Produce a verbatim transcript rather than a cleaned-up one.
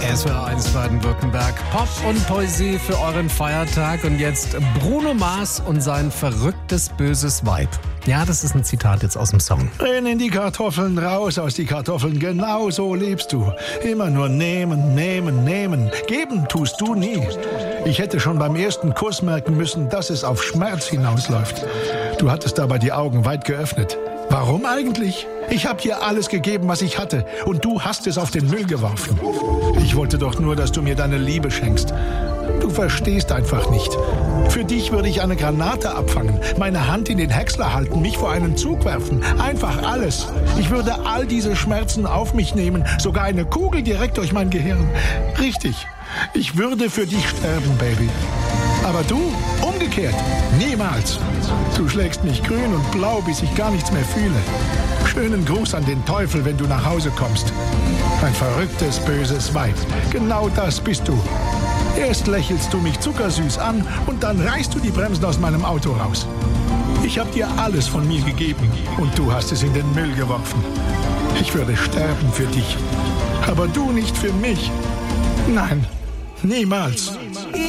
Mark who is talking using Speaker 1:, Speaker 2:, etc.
Speaker 1: S W R eins Baden-Württemberg. Pop und Poesie für euren Feiertag. Und jetzt Bruno Mars und sein verrücktes, böses Weib. Ja, das ist ein Zitat jetzt aus dem Song.
Speaker 2: Renn in die Kartoffeln, raus aus die Kartoffeln, genau so lebst du. Immer nur nehmen, nehmen, nehmen. Geben tust du nie. Ich hätte schon beim ersten Kuss merken müssen, dass es auf Schmerz hinausläuft. Du hattest dabei die Augen weit geöffnet. Warum eigentlich? Ich habe dir alles gegeben, was ich hatte, und du hast es auf den Müll geworfen. Ich wollte doch nur, dass du mir deine Liebe schenkst. Du verstehst einfach nicht. Für dich würde ich eine Granate abfangen, meine Hand in den Häcksler halten, mich vor einen Zug werfen. Einfach alles. Ich würde all diese Schmerzen auf mich nehmen, sogar eine Kugel direkt durch mein Gehirn. Richtig. Ich würde für dich sterben, Baby. Aber du, umgekehrt, niemals. Du schlägst mich grün und blau, bis ich gar nichts mehr fühle. Schönen Gruß an den Teufel, wenn du nach Hause kommst. Ein verrücktes, böses Weib. Genau das bist du. Erst lächelst du mich zuckersüß an und dann reißt du die Bremsen aus meinem Auto raus. Ich habe dir alles von mir gegeben und du hast es in den Müll geworfen. Ich würde sterben für dich, aber du nicht für mich. Nein, niemals.